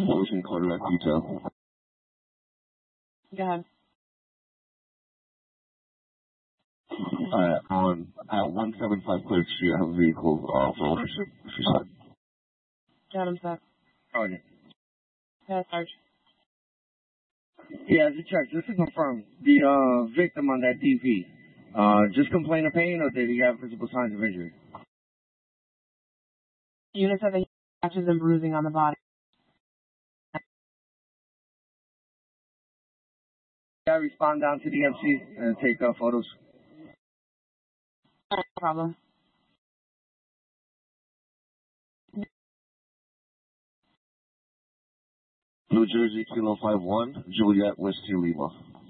Motion cardiac detail. Go ahead. At 175 Clear Street, I have a vehicle for ownership, she said. Got him, sir. Roger. Yeah, Sarge. Yeah, as a check, just to confirm, the victim on that DP, just complained of pain, or did he have physical signs of injury? Unit said that he had scratches and bruising on the body. I respond down to the MC and take photos. No problem. New Jersey, Kilo 51, Juliet, Whiskey, Lima.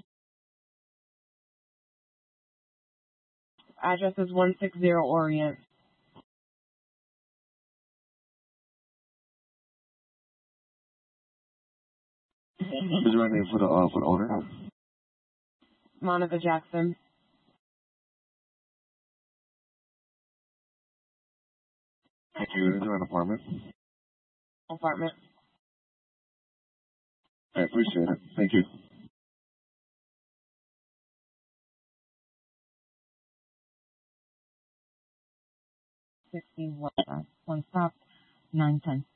Address is 160 Orient. Is there anything for the owner? Monica Jackson. Thank you. Is there an apartment? Apartment. I appreciate it. Thank you. 61. One stop. 910.